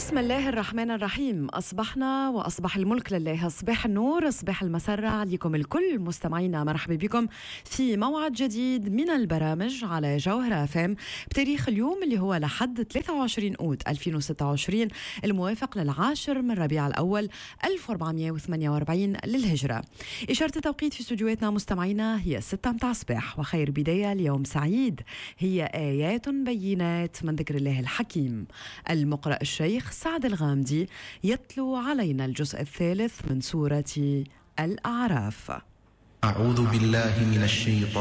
بسم الله الرحمن الرحيم. أصبحنا وأصبح الملك لله، أصبح النور، أصبح المسرة عليكم الكل. مستمعينا مرحبا بكم في موعد جديد من البرامج على جوهرة FM بتاريخ اليوم اللي هو لحد 23 أوت 2026 الموافق للعاشر من ربيع الأول 1448 للهجرة. إشارة التوقيت في استوديوهاتنا مستمعينا هي 6 متاع الصباح، وخير بداية اليوم سعيد هي آيات بينات من ذكر الله الحكيم. المقرأ الشيخ سعد الغامدي يتلو علينا الجزء الثالث من سورة الأعراف. أعوذ بالله من الشيطان